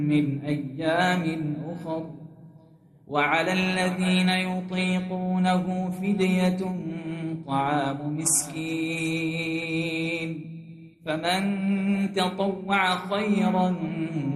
من أيام أخر. وعلى الذين يطيقونه فدية طعام مسكين، فمن تطوع خيرا